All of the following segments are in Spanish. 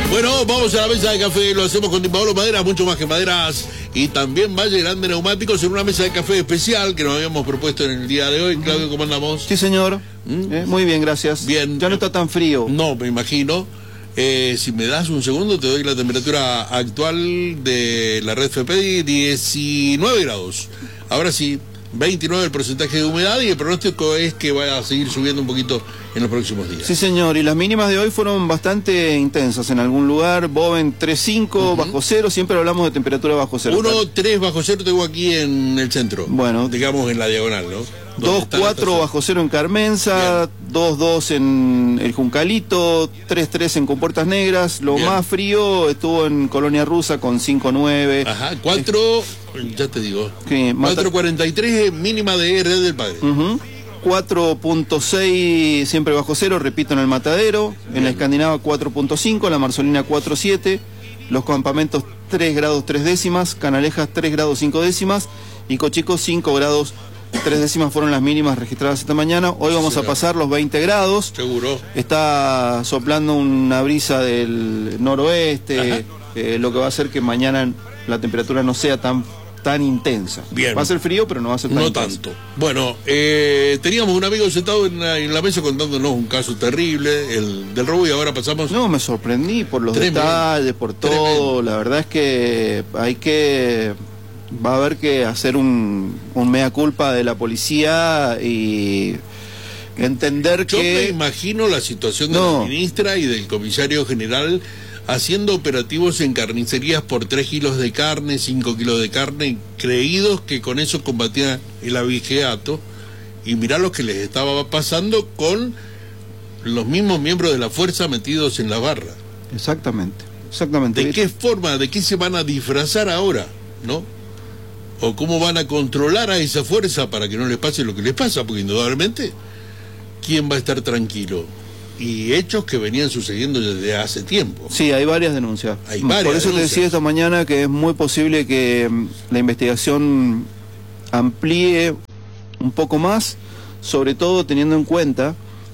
Bueno, vamos a la mesa de café, lo hacemos con Pablo Maderas, mucho más que maderas, y también Valle Grande Neumáticos en una mesa de café especial que nos habíamos propuesto en el día de hoy. Claudio, ¿cómo andamos? Sí, señor. Muy bien, gracias. Bien. Ya no está tan frío. No, me imagino. Si me das un segundo, te doy la temperatura actual de la red FEPEDI, 19 grados. Ahora sí, 29 el porcentaje de humedad y el pronóstico es que va a seguir subiendo un poquito en los próximos días. Sí, señor, y las mínimas de hoy fueron bastante intensas. En algún lugar, Boven 3.5, bajo cero, siempre hablamos de temperatura bajo cero. 1.3 bajo cero tengo aquí en el centro. Bueno. Digamos en la diagonal, ¿no? 2.4 bajo cero en Carmenza, 2.2 en el Juncalito, 3.3 en Compuertas Negras. Lo más frío estuvo en Colonia Rusa con 5.9. Ajá, 4, ya te digo. 4.43 mínima de Red del Padre. 4.6 siempre bajo cero, repito, en el Matadero. En la Escandinava 4.5, la Marzolina 4.7. Los campamentos 3 grados 3 décimas, Canalejas 3 grados 5 décimas y Cochico 5 grados 3 décimas fueron las mínimas registradas esta mañana. Hoy vamos a pasar los 20 grados. Seguro. Está soplando una brisa del noroeste, lo que va a hacer que mañana la temperatura no sea tan intensa. Bien. Va a ser frío, pero no va a ser tan intenso. Tanto. Bueno, teníamos un amigo sentado en la mesa contándonos un caso terrible, el del robo, y ahora pasamos... No, me sorprendí por los detalles, por todo. La verdad es que va a haber que hacer un mea culpa de la policía y entender Yo que... me imagino la situación de la ministra y del comisario general haciendo operativos en carnicerías por 3 kilos de carne, 5 kilos de carne, creídos que con eso combatían el abigeato, y mirá lo que les estaba pasando con los mismos miembros de la fuerza metidos en la barra. Exactamente. ¿De qué forma, de qué se van a disfrazar ahora, no? ¿O cómo van a controlar a esa fuerza para que no les pase lo que les pasa? Porque indudablemente, ¿quién va a estar tranquilo? Y hechos que venían sucediendo desde hace tiempo. Sí, hay varias denuncias. Hay varias Por eso denuncias. te decía esta mañana que es muy posible que la investigación amplíe un poco más, sobre todo teniendo en cuenta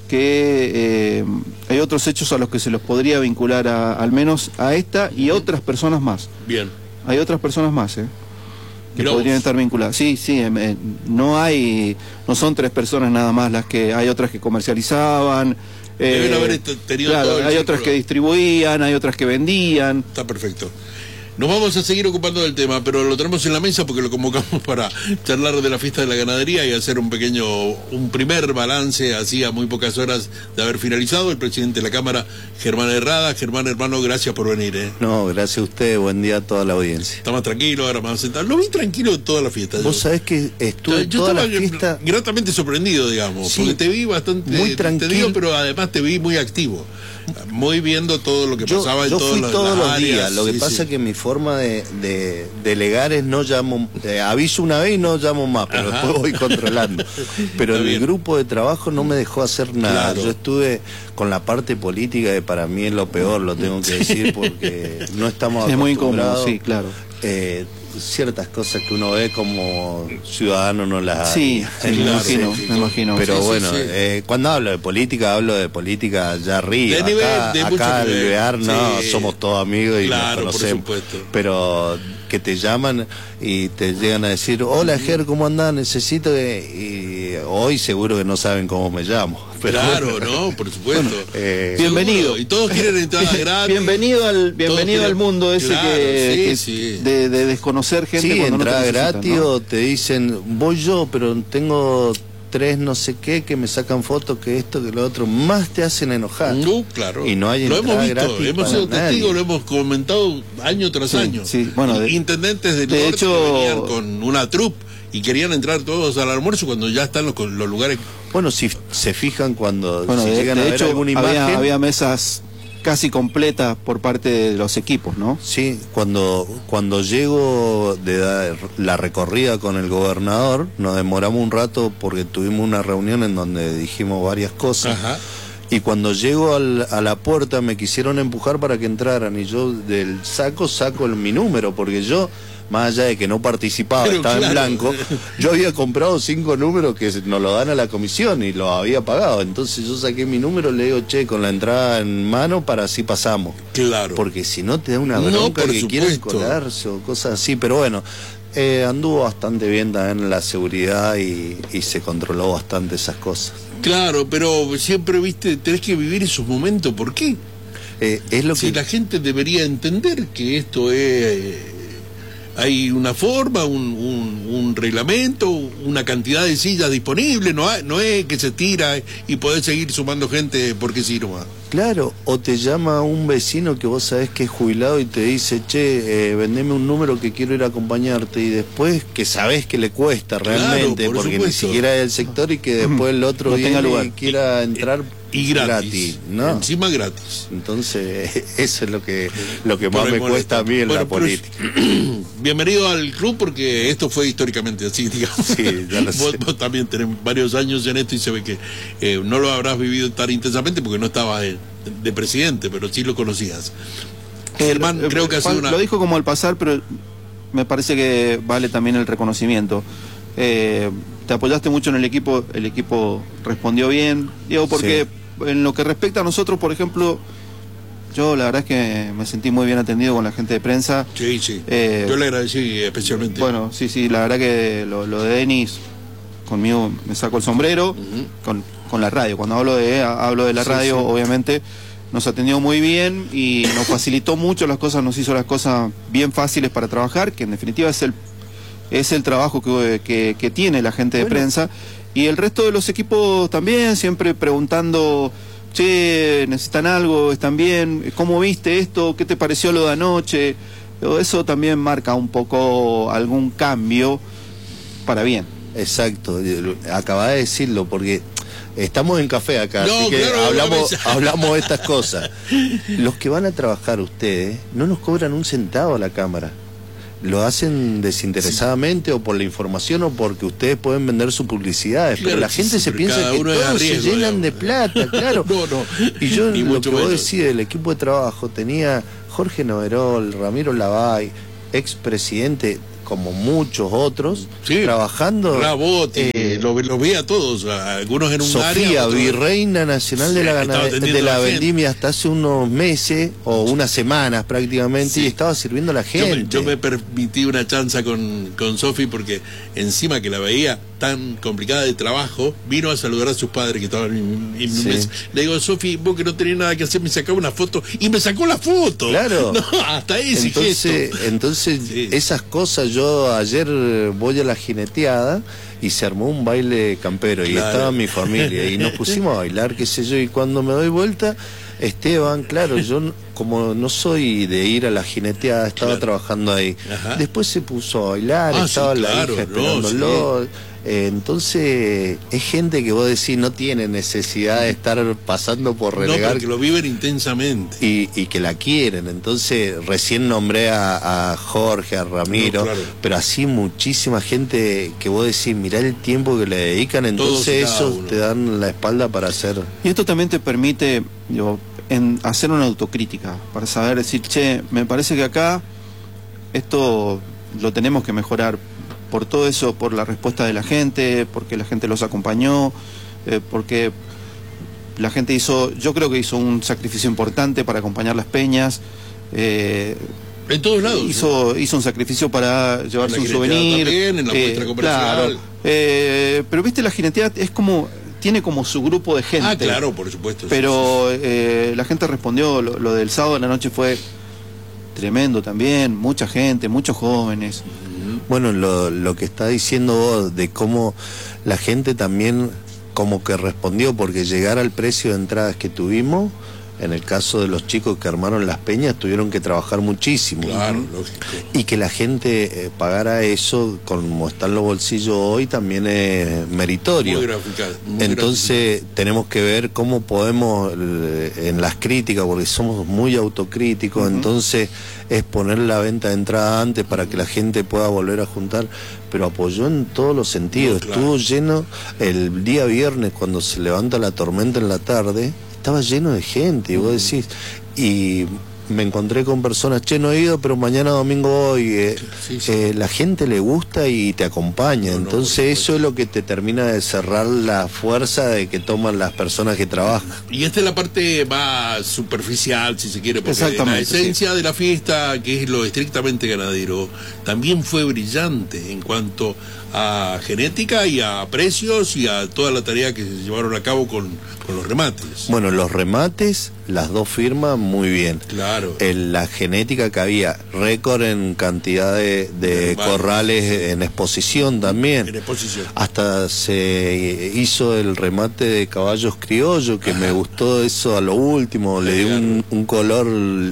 que hay otros hechos a los que se los podría vincular al menos a esta y otras personas más. Bien. Hay otras personas más, que podrían estar vinculadas. Sí, no son 3 personas nada más las que... Hay otras que comercializaban. Deben haber tenido todo el hay otras que distribuían, hay otras que vendían. Está perfecto. Nos vamos a seguir ocupando del tema, pero lo tenemos en la mesa porque lo convocamos para charlar de la fiesta de la ganadería y hacer un primer balance, así a muy pocas horas de haber finalizado. El presidente de la Cámara, Germán Herrada. Germán, hermano, gracias por venir. No, gracias a usted, buen día a toda la audiencia. Está más tranquilo, ahora más sentado. Lo vi tranquilo toda la fiesta. Vos sabés que estuve toda la fiesta... Gratamente sorprendido, digamos, porque te vi bastante... Muy tranquilo. Te digo, pero además te vi muy activo. Muy viendo todo lo que pasaba en todos los días. Lo que pasa es que mi forma de delegar es no llamo, aviso una vez y no llamo más, pero después voy controlando. Pero el grupo de trabajo no me dejó hacer nada. Yo estuve con la parte política, que para mí es lo peor, lo tengo que decir, porque no estamos acostumbrados. Es muy incómodo, sí, claro. Ciertas cosas que uno ve como ciudadano no las... Sí, me imagino. Pero bueno, cuando hablo de política allá arriba. Acá el Bear, somos todos amigos y nos conocemos. Por supuesto. Pero que te llaman y te llegan a decir, hola Ger, ¿cómo andás? Necesito que... Y hoy seguro que no saben cómo me llamo. Pero claro, ¿no? Por supuesto. Bueno, bienvenido. Y todos quieren entrar gratis. Bienvenido al mundo ese de desconocer gente. Sí, cuando entrada no gratis, ¿no? O te dicen, voy yo, pero tengo 3 no sé qué, que me sacan fotos, que esto, que lo otro, más te hacen enojar. Claro. Y no hay lo entrada hemos visto, gratis. Hemos sido testigos, lo hemos comentado año tras año. Sí. Bueno, intendentes del norte que venían con una troupe y querían entrar todos al almuerzo cuando ya están los lugares. Bueno, si se fijan cuando llegan a ver alguna imagen... había mesas casi completas por parte de los equipos, ¿no? Sí, cuando llego de dar la recorrida con el gobernador, nos demoramos un rato porque tuvimos una reunión en donde dijimos varias cosas. Y cuando llego a la puerta me quisieron empujar para que entraran, y yo del saco mi número, porque yo, más allá de que no participaba, pero estaba claro, en blanco, yo había comprado 5 números que nos lo dan a la comisión y los había pagado. Entonces yo saqué mi número, le digo, che, con la entrada en mano para así pasamos. Claro. Porque si no te da una bronca que quieran colarse o cosas así, pero bueno, anduvo bastante bien también la seguridad y se controló bastante esas cosas. Claro, pero siempre, viste, tenés que vivir esos momentos. ¿Por qué? Es lo si que... la gente debería entender que esto es... hay una forma, un reglamento, una cantidad de sillas disponibles, no es que se tira y podés seguir sumando gente porque sirva. Claro, o te llama un vecino que vos sabés que es jubilado y te dice, che, vendeme un número que quiero ir a acompañarte, y después que sabés que le cuesta realmente, claro, porque ni siquiera es el sector, y que después el otro no tenga lugar y quiera entrar y gratis, ¿no? Encima gratis. Entonces eso es lo que más me cuesta a mí en la política. Bienvenido al club, porque esto fue históricamente así, digamos. Sí, ya lo sé. Vos también tenés varios años en esto y se ve que no lo habrás vivido tan intensamente porque no estabas de presidente, pero sí lo conocías. Germán, creo que ha sido Lo dijo como al pasar, pero me parece que vale también el reconocimiento. Te apoyaste mucho en el equipo respondió bien, digo, porque en lo que respecta a nosotros, por ejemplo, yo la verdad es que me sentí muy bien atendido con la gente de prensa. Sí. Yo le agradecí especialmente. Bueno, sí, la verdad que lo de Denis, conmigo me saco el sombrero, con la radio. Cuando hablo de la radio, obviamente, nos atendió muy bien y nos facilitó mucho las cosas, nos hizo las cosas bien fáciles para trabajar, que en definitiva es el trabajo que tiene la gente de prensa. Y el resto de los equipos también, siempre preguntando, che, ¿necesitan algo? ¿Están bien? ¿Cómo viste esto? ¿Qué te pareció lo de anoche? Eso también marca un poco algún cambio para bien. Exacto, acabá de decirlo, porque estamos en café acá, así que claro, hablamos de estas cosas. Los que van a trabajar ustedes no nos cobran un centavo a la cámara. Lo hacen desinteresadamente, o por la información, o porque ustedes pueden vender sus publicidades, claro, pero la gente se piensa que todos se llenan de plata, claro. Y yo, lo que vos decís del equipo de trabajo, tenía Jorge Noverol, Ramiro Lavay, expresidente, como muchos otros, trabajando. Rabotti, lo vi a todos, algunos en un Sofía, área, virreina nacional de la vendimia hasta hace unos meses o unas semanas prácticamente, y estaba sirviendo a la gente. Yo me permití una chanza con Sofi, porque encima que la veía tan complicada de trabajo, vino a saludar a sus padres que estaban en mi mesa. Le digo, Sofi, vos que no tenés nada que hacer, me sacaba una foto, y me sacó la foto. Claro. No, hasta ese gesto. Entonces esas cosas. Yo ayer voy a la jineteada y se armó un baile campero, y estaba mi familia y nos pusimos a bailar, qué sé yo, y cuando me doy vuelta, Esteban, claro, yo como no soy de ir a la jineteada, estaba trabajando ahí. Después se puso a bailar, estaba la hija esperándolo. Entonces es gente que vos decís no tiene necesidad de estar pasando por renegar, porque lo viven intensamente y que la quieren. Entonces recién nombré a Jorge, a Ramiro, pero así muchísima gente que vos decís mirá el tiempo que le dedican, entonces esos te dan la espalda para hacer. Y esto también te permite hacer una autocrítica, para saber decir, che, me parece que acá esto lo tenemos que mejorar. Por todo eso, por la respuesta de la gente, porque la gente los acompañó, porque la gente yo creo que hizo un sacrificio importante para acompañar las peñas. En todos lados. Hizo un sacrificio para llevarse un souvenir. También, en la muestra comercial. Claro. Pero viste, la jineteada tiene como su grupo de gente. Claro, por supuesto. Pero la gente respondió, lo del sábado en la noche fue tremendo también, mucha gente, muchos jóvenes. Bueno, lo que está diciendo vos de cómo la gente también como que respondió, porque llegar al precio de entradas que tuvimos, en el caso de los chicos que armaron las peñas, tuvieron que trabajar muchísimo. Claro, lógico. Y que la gente pagara eso, como están los bolsillos hoy, también es meritorio. Muy graficado. Entonces tenemos que ver cómo podemos, en las críticas, porque somos muy autocríticos, entonces es poner la venta de entrada antes para que la gente pueda volver a juntar, pero apoyó en todos los sentidos. Estuvo lleno el día viernes, cuando se levanta la tormenta en la tarde, estaba lleno de gente, y vos decís, y me encontré con personas, che, no he ido, pero mañana domingo voy. La gente le gusta y te acompaña. Entonces eso es lo que te termina de cerrar la fuerza de que toman las personas que trabajan. Y esta es la parte más superficial, si se quiere, porque la esencia de la fiesta, que es lo estrictamente ganadero, también fue brillante en cuanto a genética y a precios y a toda la tarea que se llevaron a cabo con los remates. Bueno, los remates, las dos firmas, muy bien. Claro. La genética que había, récord en cantidad de corrales en exposición también. En exposición. Hasta se hizo el remate de caballos criollos, que me gustó eso a lo último, le di un color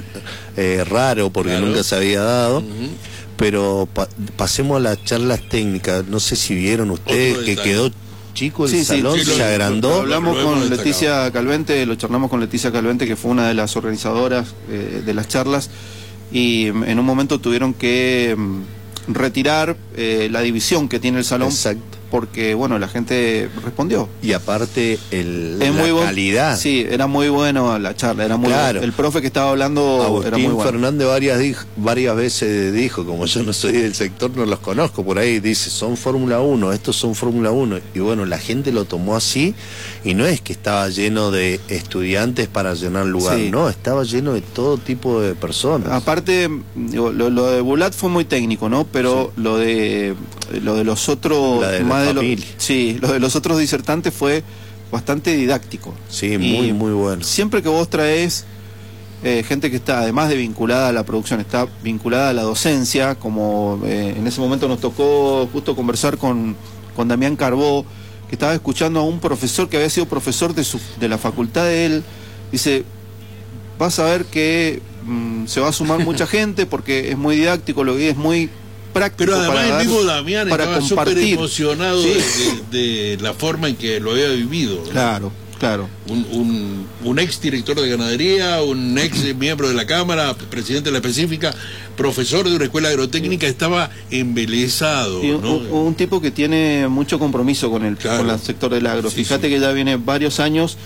raro porque nunca se había dado. Pero pasemos a las charlas técnicas. No sé si vieron ustedes que quedó chico el salón, se agrandó. Hablamos con Leticia Calvente, lo charlamos con Leticia Calvente, que fue una de las organizadoras de las charlas, y en un momento tuvieron que retirar la división que tiene el salón. Exacto. Porque, bueno, la gente respondió. Y aparte, la calidad. Sí, era muy bueno la charla, era muy bueno. El profe que estaba hablando Agustín era muy bueno. Fernández varias veces dijo, como yo no soy del sector, no los conozco, por ahí dice, son Fórmula 1, estos son Fórmula 1. Y bueno, la gente lo tomó así, y no es que estaba lleno de estudiantes para llenar lugar, no, estaba lleno de todo tipo de personas. Aparte, digo, lo de Bulat fue muy técnico, ¿no? Pero lo de los otros... lo de los otros disertantes fue bastante didáctico. Sí, muy bueno. Siempre que vos traes gente que está, además de vinculada a la producción, está vinculada a la docencia, como en ese momento nos tocó justo conversar con Damián Carbó, que estaba escuchando a un profesor que había sido profesor de la facultad de él. Dice, vas a ver que se va a sumar mucha gente porque es muy didáctico, lo que es muy práctico. Pero además el mismo Damián estaba súper emocionado de la forma en que lo había vivido, ¿no? Claro. Un ex director de ganadería, un ex miembro de la Cámara, presidente de la específica, profesor de una escuela agrotécnica, estaba embelesado, ¿no? Un tipo que tiene mucho compromiso con el sector del agro. Fíjate que ya viene varios años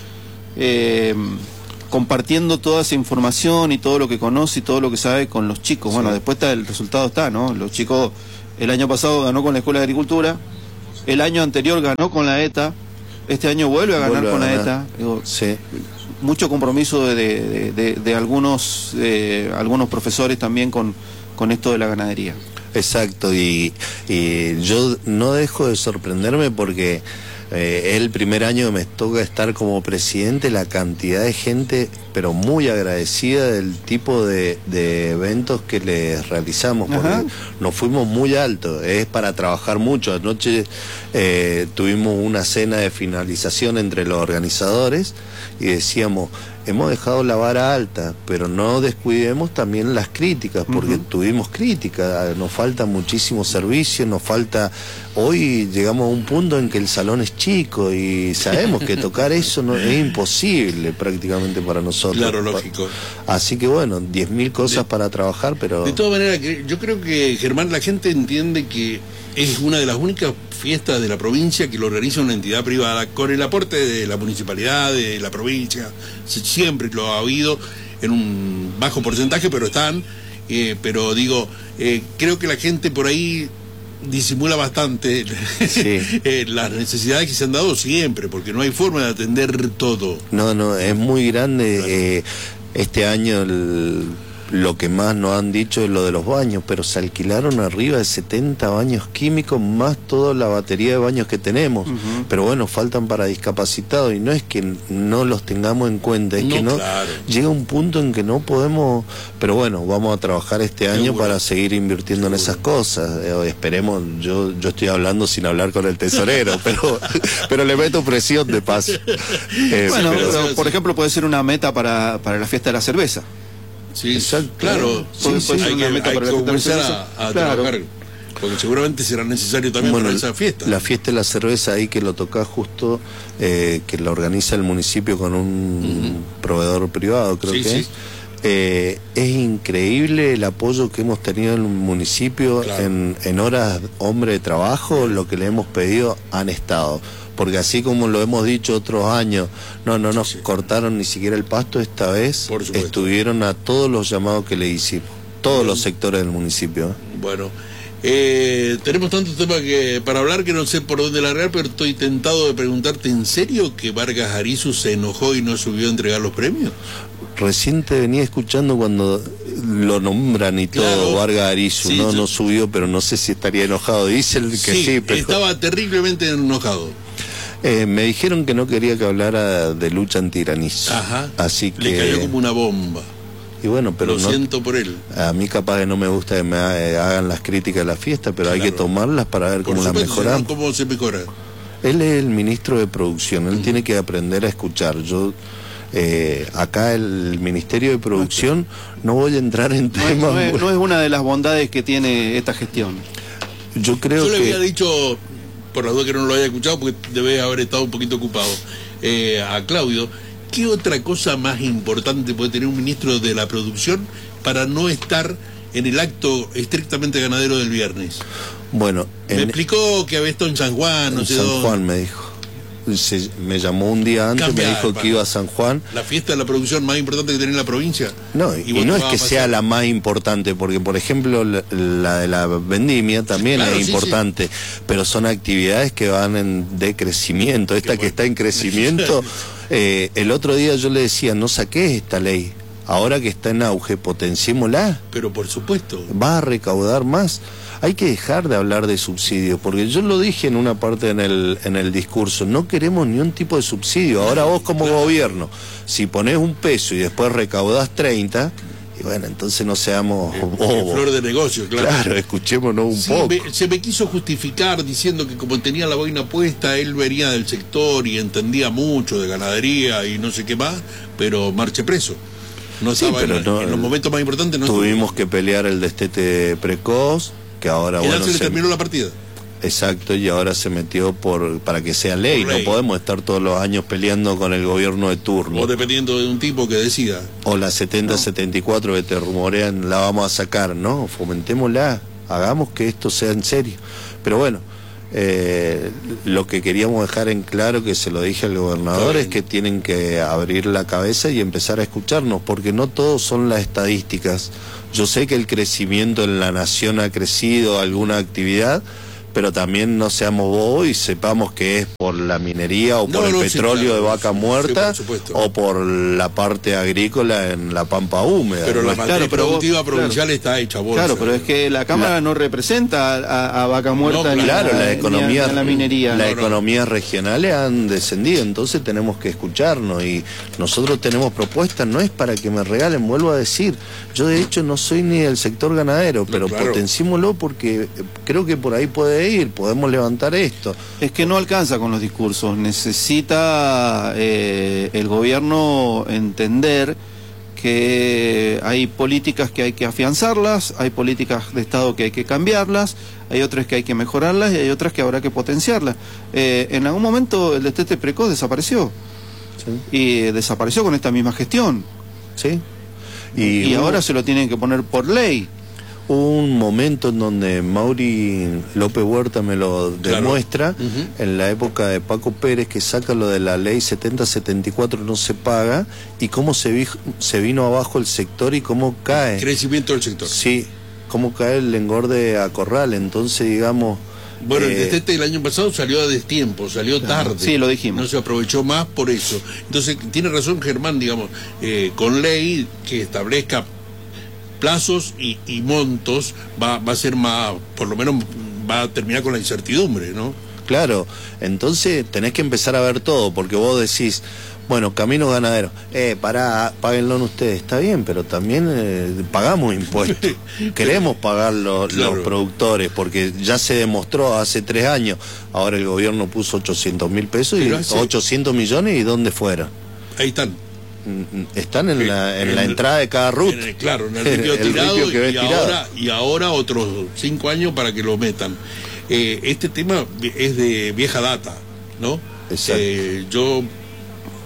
compartiendo toda esa información y todo lo que conoce y todo lo que sabe con los chicos. Bueno, después el resultado está, ¿no? Los chicos, el año pasado ganó con la Escuela de Agricultura, el año anterior ganó con la ETA, este año vuelve a ganar con la ETA. Digo, mucho compromiso de algunos profesores también con esto de la ganadería. Exacto, y yo no dejo de sorprenderme porque el primer año me toca estar como presidente, la cantidad de gente, pero muy agradecida del tipo de eventos que les realizamos, porque nos fuimos muy altos, es para trabajar mucho. Anoche tuvimos una cena de finalización entre los organizadores y decíamos, hemos dejado la vara alta, pero no descuidemos también las críticas, porque tuvimos críticas, nos falta muchísimo servicio, nos falta... Hoy llegamos a un punto en que el salón es chico y sabemos que tocar eso es imposible prácticamente para nosotros. Claro, lógico. Así que bueno, 10.000 cosas para trabajar, pero... De todas maneras, yo creo que, Germán, la gente entiende que es una de las únicas fiestas de la provincia que lo organiza una entidad privada, con el aporte de la municipalidad, de la provincia. Siempre lo ha habido en un bajo porcentaje, pero están. Pero digo, creo que la gente por ahí disimula bastante las necesidades que se han dado siempre, porque no hay forma de atender todo. No, es muy grande. Este año lo que más nos han dicho es lo de los baños, pero se alquilaron arriba de 70 baños químicos más toda la batería de baños que tenemos. Pero bueno, faltan para discapacitados, y no es que no los tengamos en cuenta, es que llega un punto en que no podemos. Pero bueno, vamos a trabajar este año para seguir invirtiendo en esas cosas. Esperemos, yo estoy hablando sin hablar con el tesorero, pero le meto presión de paso. Pero, por ejemplo, puede ser una meta para la fiesta de la cerveza. Sí, exacto, claro. Hay que comenzar a trabajar, porque seguramente será necesario también para esa fiesta. La fiesta de la cerveza ahí que lo toca justo, que la organiza el municipio con un proveedor privado, creo que es. Es increíble el apoyo que hemos tenido en el municipio, claro. en horas hombre de trabajo, lo que le hemos pedido han estado. Porque así como lo hemos dicho otros años, no nos cortaron ni siquiera el pasto, esta vez estuvieron a todos los llamados que le hicimos, todos los sectores del municipio. Bueno, tenemos tantos temas para hablar que no sé por dónde largar, pero estoy tentado de preguntarte, ¿en serio que Vargas Arizu se enojó y no subió a entregar los premios? Recién te venía escuchando cuando lo nombran y todo, claro, Vargas Arizu, sí, no subió, pero no sé si estaría enojado. Dice el que sí, pero... estaba terriblemente enojado. Me dijeron que no quería que hablara de lucha antiranizo. Ajá. Así que... le cayó como una bomba. Y bueno, pero lo siento por él. A mí capaz que no me gusta que me hagan las críticas de la fiesta, pero claro, hay que tomarlas para ver cómo las mejoramos. ¿Cómo se mejora? Él es el ministro de Producción, él tiene que aprender a escuchar. Yo... acá el Ministerio de Producción no voy a entrar en temas... No es una de las bondades que tiene esta gestión. Yo le había dicho, por la duda que no lo haya escuchado, porque debe haber estado un poquito ocupado, a Claudio, ¿qué otra cosa más importante puede tener un ministro de la Producción para no estar en el acto estrictamente ganadero del viernes? Bueno... Me explicó que había estado en San Juan, no sé dónde. San Juan me dijo. Me llamó un día antes, me dijo que iba a San Juan. ¿La fiesta de la producción más importante que tiene en la provincia? No, y no es que sea la más importante, porque por ejemplo la de la vendimia también claro, es importante, pero son actividades que van en decrecimiento. Esta que está en crecimiento, el otro día yo le decía, no saques esta ley, ahora que está en auge, potenciémosla. Pero por supuesto. Va a recaudar más. Hay que dejar de hablar de subsidios, porque yo lo dije en una parte en el discurso, no queremos ni un tipo de subsidio. Ahora vos como gobierno, si ponés $1 y después recaudás 30, y bueno, entonces no seamos bobos. Flor de negocio, claro. Claro, escuchémonos un poco. Se me quiso justificar diciendo que como tenía la boina puesta, él venía del sector y entendía mucho de ganadería y no sé qué más, pero marche preso. No estaba en los momentos más importantes. Tuvimos que pelear el destete precoz, que ahora bueno se le terminó la partida. Exacto, y ahora se metió para que sea ley. No podemos estar todos los años peleando con el gobierno de turno. O dependiendo de un tipo que decida. O la 70-74 que te rumorean la vamos a sacar. No, fomentémosla, hagamos que esto sea en serio. Pero bueno, lo que queríamos dejar en claro, que se lo dije al gobernador, es que tienen que abrir la cabeza y empezar a escucharnos, porque no todos son las estadísticas. Yo sé que el crecimiento en la nación ha crecido, alguna actividad, pero también no seamos bobos y sepamos que es por la minería o por el petróleo de Vaca Muerta, o por la parte agrícola en la pampa húmeda. Pero la materia productiva provincial está hecha bolsa. Claro, pero es que la Cámara no representa a Vaca Muerta ni la economía, ni a la minería. Las economías regionales han descendido, entonces tenemos que escucharnos y nosotros tenemos propuestas, no es para que me regalen, vuelvo a decir, yo de hecho no soy ni del sector ganadero, pero potenciémoslo porque creo que por ahí puede ir, podemos levantar esto. Es que no alcanza con los discursos, necesita el gobierno entender que hay políticas que hay que afianzarlas, hay políticas de Estado que hay que cambiarlas, hay otras que hay que mejorarlas y hay otras que habrá que potenciarlas. En algún momento el destete precoz desapareció, y desapareció con esta misma gestión, y ahora se lo tienen que poner por ley. Un momento en donde Mauri López Huerta me lo demuestra, en la época de Paco Pérez, que saca lo de la ley 70-74 no se paga, y cómo se vino abajo el sector y cómo cae. Crecimiento del sector. Sí, cómo cae el engorde a corral, entonces digamos... Bueno, el destete del año pasado salió a destiempo, salió tarde. Sí, lo dijimos. No se aprovechó más por eso. Entonces, tiene razón Germán, digamos, con ley que establezca plazos y montos va a ser más, por lo menos va a terminar con la incertidumbre, ¿no? Claro, entonces tenés que empezar a ver todo, porque vos decís, bueno, caminos ganaderos, páguenlo ustedes, está bien, pero también pagamos impuestos, queremos pagar los productores, porque ya se demostró hace 3 años, ahora el gobierno puso 800.000 pesos, y 800 millones, ¿y dónde fueron? Ahí están. Están en la entrada de cada ruta. Claro, en el ripio tirado, y ahora otros 5 años para que lo metan. Este tema es de vieja data, ¿no? Yo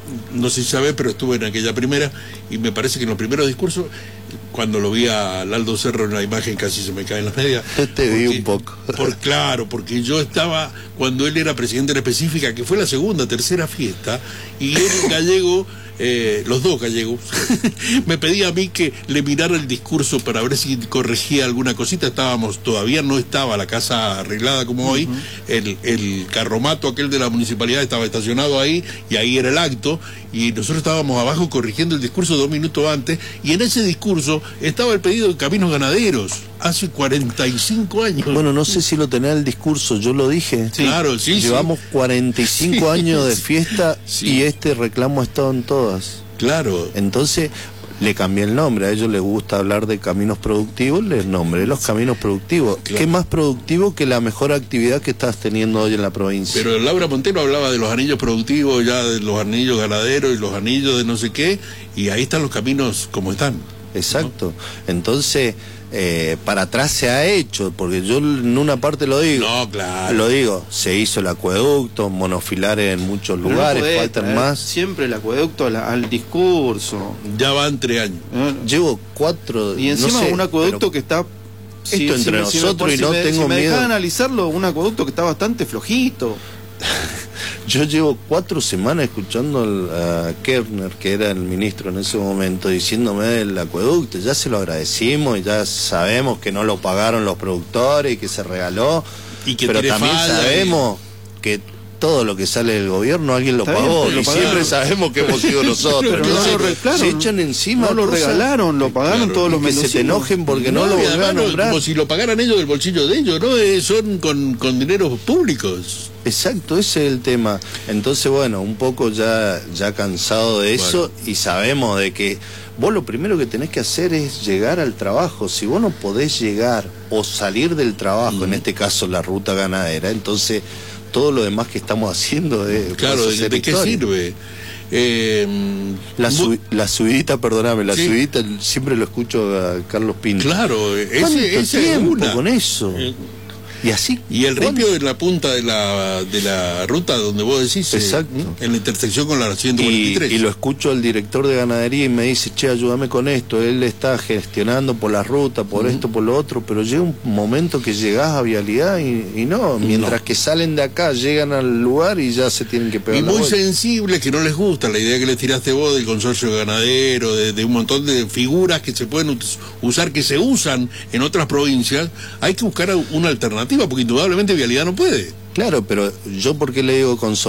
no sé si sabés, pero estuve en aquella primera, y me parece que en los primeros discursos, cuando lo vi a Aldo Cerro en la imagen, casi se me caen las medias. Te vi un poco. Claro, porque yo estaba, cuando él era presidente de la específica, que fue la segunda, tercera fiesta, y él gallego, los dos gallegos, me pedía a mí que le mirara el discurso para ver si corregía alguna cosita. Todavía no estaba la casa arreglada como hoy, el carromato aquel de la municipalidad estaba estacionado ahí, y ahí era el acto, y nosotros estábamos abajo corrigiendo el discurso 2 minutos antes, y en ese discurso estaba el pedido de caminos ganaderos, hace 45 años. Bueno, no sé si lo tenía el discurso, yo lo dije. Sí. Claro, sí. Llevamos 45 años de fiesta y este reclamo ha estado en todas. Claro. Entonces le cambié el nombre, a ellos les gusta hablar de caminos productivos, les nombré los caminos productivos. Claro. ¿Qué más productivo que la mejor actividad que estás teniendo hoy en la provincia? Pero Laura Montero hablaba de los anillos productivos, ya de los anillos ganaderos y los anillos de no sé qué, y ahí están los caminos como están. Exacto. ¿No? Entonces, para atrás se ha hecho, porque yo en una parte lo digo. No, claro. Lo digo, se hizo el acueducto, monofilares en muchos lugares, no faltan más. Siempre el acueducto al discurso. Ya van 3 años. Llevo 4. Y encima no sé, un acueducto que está... Esto entre nosotros y no tengo miedo. Si me dejan analizarlo, un acueducto que está bastante flojito. Yo llevo 4 semanas escuchando a Kerner, que era el ministro en ese momento, diciéndome del acueducto. Ya se lo agradecimos y ya sabemos que no lo pagaron los productores y que se regaló, y que pero también sabemos que todo lo que sale del gobierno alguien lo pagó, y siempre sabemos que hemos sido nosotros. Pero se echan encima, no lo regalaron, lo pagaron todos los meses. Que se te enojen porque no lo volvieron a nombrar. Como si lo pagaran ellos del bolsillo de ellos, ¿no? Son con dineros públicos. Exacto, ese es el tema. Entonces, bueno, un poco ya cansado de eso, y sabemos de que vos lo primero que tenés que hacer es llegar al trabajo. Si vos no podés llegar o salir del trabajo, en este caso la ruta ganadera, entonces todo lo demás que estamos haciendo claro, ¿de qué sirve? La subidita, perdóname, la subidita siempre lo escucho a Carlos Pinto. Claro, ese es una con eso. Y así. Y el ripio en la punta de la ruta donde vos decís. Exacto. En la intersección con la 143. Y lo escucho al director de ganadería y me dice, che, ayúdame con esto. Él está gestionando por la ruta, por esto, por lo otro, pero llega un momento que llegás a vialidad y no. Mientras que salen de acá, llegan al lugar y ya se tienen que pegar. Y muy sensibles, que no les gusta la idea que les tiraste vos del consorcio ganadero, de un montón de figuras que se pueden usar, que se usan en otras provincias. Hay que buscar una alternativa, porque indudablemente vialidad no puede. Claro, pero yo, ¿por qué le digo consorcio?